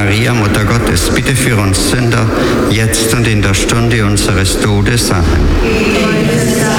Maria, Mutter Gottes, bitte für uns Sünder, jetzt und in der Stunde unseres Todes. Amen.